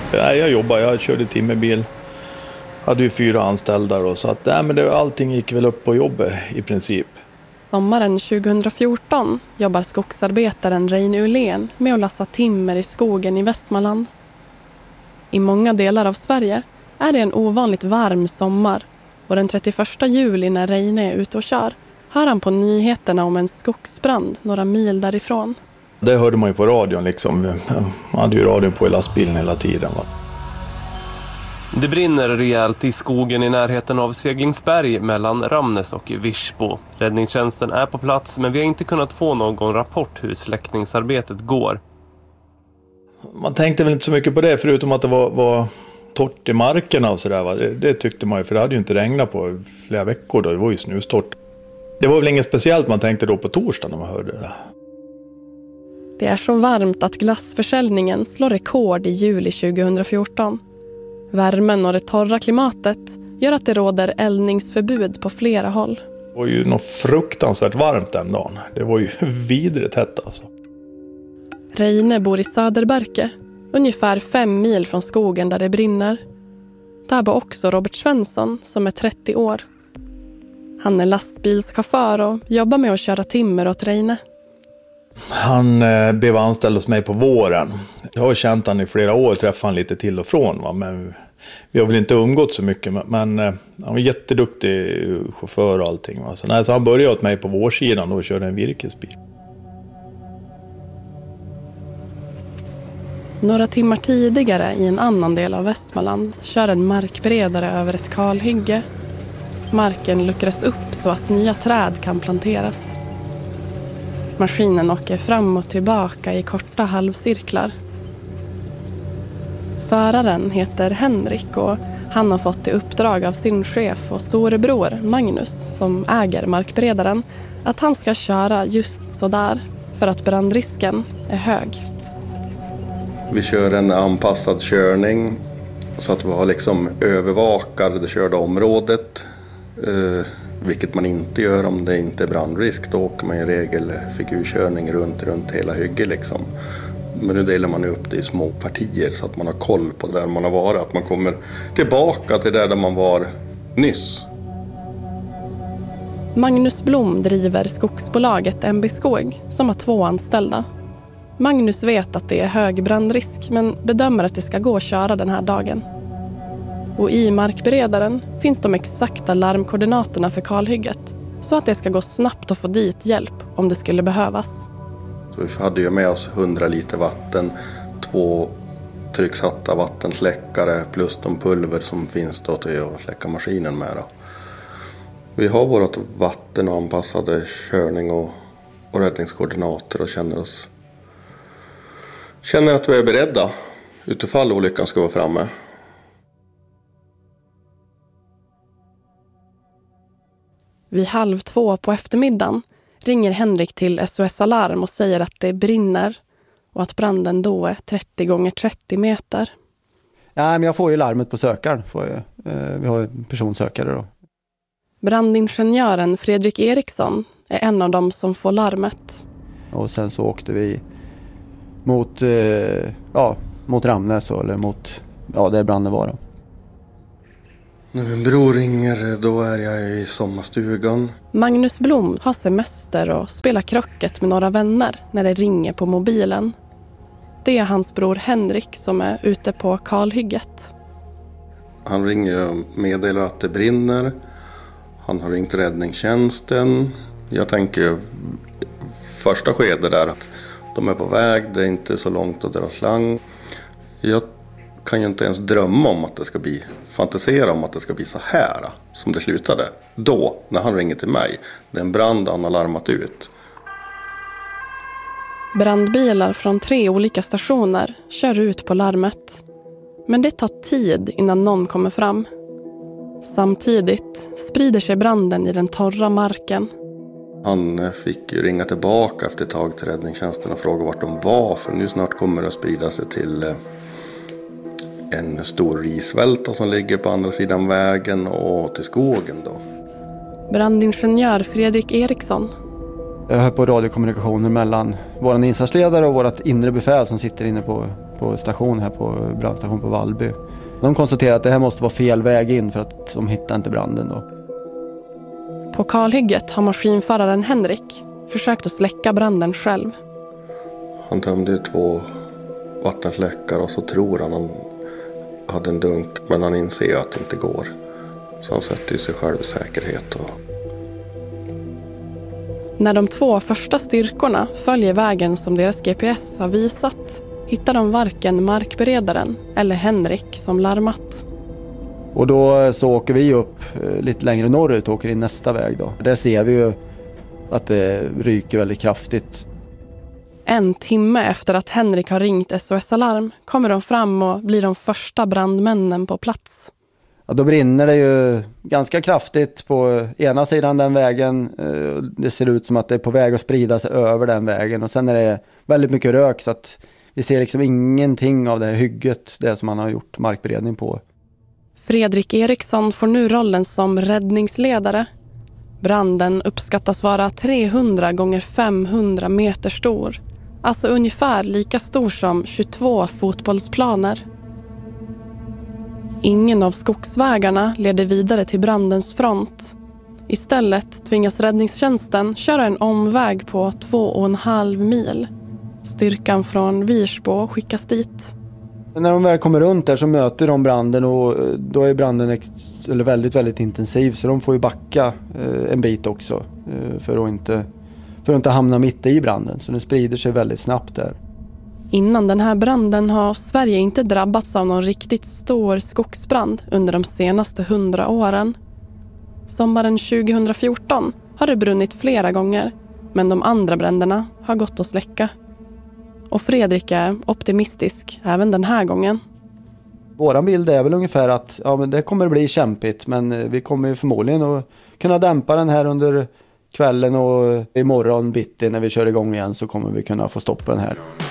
Jag körde timmerbil. Hade ju 4 anställda då, så att allting gick väl upp på jobbet i princip. Sommaren 2014 jobbar skogsarbetaren Reine Ullén med att lassa timmer i skogen i Västmanland. I många delar av Sverige är det en ovanligt varm sommar, och den 31 juli när Reine är ute och kör hör han på nyheterna om en skogsbrand några mil därifrån. Det hörde man ju på radion liksom. Man hade ju radion på i lastbilen hela tiden. Va? Det brinner rejält i skogen i närheten av Seglingsberg mellan Ramnäs och Virsbo. Räddningstjänsten är på plats, men vi har inte kunnat få någon rapport hur släckningsarbetet går. Man tänkte väl inte så mycket på det, förutom att det var torrt i markerna och sådär. Va? Det tyckte man ju, för det hade ju inte regnat på flera veckor då. Det var ju snustort. Det var väl inget speciellt man tänkte då på torsdag när man hörde det. Det är så varmt att glassförsäljningen slår rekord i juli 2014. Värmen och det torra klimatet gör att det råder eldningsförbud på flera håll. Det var ju något fruktansvärt varmt den dagen. Det var ju vidrigt hett alltså. Reine bor i Söderberke, ungefär 5 mil från skogen där det brinner. Där bor också Robert Svensson som är 30 år. Han är lastbilschaufför och jobbar med att köra timmer åt Reine. Han blev anställd hos mig på våren. Jag har känt han i flera år, träffat han lite till och från. Va? Men vi har väl inte umgått så mycket. Men han var jätteduktig chaufför och allting. Va? Så han började åt mig på vårsidan och körde en virkesbil. Några timmar tidigare i en annan del av Västmanland kör en markberedare över ett kalhygge. Marken luckras upp så att nya träd kan planteras. Maskinen åker fram och tillbaka i korta halvcirklar. Föraren heter Henrik och han har fått i uppdrag av sin chef och storebror Magnus, som äger markberedaren, att han ska köra just så där för att brandrisken är hög. Vi kör en anpassad körning så att vi har liksom övervakar det körda området. Vilket man inte gör om det inte är brandrisk. Då åker man i regel figurkörning runt hela hygget liksom. Men nu delar man upp det i små partier så att man har koll på där man har varit. Att man kommer tillbaka till där man var nyss. Magnus Blom driver skogsbolaget MB Skog som har 2 anställda. Magnus vet att det är hög brandrisk men bedömer att det ska gå att köra den här dagen. Och i markberedaren finns de exakta larmkoordinaterna för kalhygget så att det ska gå snabbt att få dit hjälp om det skulle behövas. Så vi hade ju med oss 100 liter vatten, 2 trycksatta vattensläckare plus de pulver som finns då till att släcka maskinen med. Då. Vi har vårt vatten och anpassade körning och räddningskoordinater och känner att vi är beredda utifall olyckan ska vara framme. Vid 1:30 på eftermiddagen ringer Henrik till SOS Alarm och säger att det brinner och att branden då är 30 gånger 30 meter. Ja, men jag får ju larmet på sökaren. Vi har en personsökare då. Brandingenjören Fredrik Eriksson är en av dem som får larmet. Och sen så åkte vi mot Ramnäs eller mot där branden var då. När min bror ringer då är jag i sommarstugan. Magnus Blom har semester och spelar krocket med några vänner när det ringer på mobilen. Det är hans bror Henrik som är ute på kalhygget. Han ringer och meddelar att det brinner. Han har ringt räddningstjänsten. Jag tänker första skedet där att de är på väg. Det är inte så långt att dra slang. Jag kan ju inte ens drömma om att det ska fantisera om att det ska bli så här som det slutade. Då, när han ringer till mig, det är en brand han har larmat ut. Brandbilar från 3 olika stationer kör ut på larmet. Men det tar tid innan någon kommer fram. Samtidigt sprider sig branden i den torra marken. Han fick ringa tillbaka efter ett tag till räddningstjänsten och fråga vart de var. För nu snart kommer det att sprida sig till en stor risvälta som ligger på andra sidan vägen och till skogen då. Brandingenjör Fredrik Eriksson. Jag hör på radiokommunikationer mellan vår insatsledare och vårt inre befäl som sitter inne på på station här på brandstation på Vallby. De konstaterade att det här måste vara fel väg in för att de hittar inte branden då. På kalhygget har maskinföraren Henrik försökt att släcka branden själv. Han tömde 2 vattensläckare och så tror han hade en dunk, men han inser att det inte går. Så han sätter sig själv i säkerhet. När de 2 första styrkorna följer vägen som deras GPS har visat hittar de varken markberedaren eller Henrik som larmat. Och då så åker vi upp lite längre norrut och åker in nästa väg då. Där ser vi ju att det ryker väldigt kraftigt. 1 timme efter att Henrik har ringt SOS-alarm kommer de fram och blir de första brandmännen på plats. Ja, då brinner det ju ganska kraftigt på ena sidan den vägen. Det ser ut som att det är på väg att sprida sig över den vägen. Och sen är det väldigt mycket rök så att vi ser liksom ingenting av det här hygget, det som man har gjort markberedning på. Fredrik Eriksson får nu rollen som räddningsledare. Branden uppskattas vara 300 gånger 500 meter stor. Alltså ungefär lika stor som 22 fotbollsplaner. Ingen av skogsvägarna leder vidare till brandens front. Istället tvingas räddningstjänsten köra en omväg på 2,5 mil. Styrkan från Virsbo skickas dit. När de väl kommer runt där så möter de branden och då är branden väldigt, väldigt intensiv. Så de får ju backa en bit också för att inte hamna mitt i branden. Så den sprider sig väldigt snabbt där. Innan den här branden har Sverige inte drabbats av någon riktigt stor skogsbrand under de senaste 100 åren. Sommaren 2014 har det brunnit flera gånger, men de andra bränderna har gått att släcka. Och Fredrik är optimistisk även den här gången. Våran bild är väl ungefär att men det kommer bli kämpigt, men vi kommer förmodligen att kunna dämpa den här under kvällen och imorgon bitti när vi kör igång igen så kommer vi kunna få stopp på den här.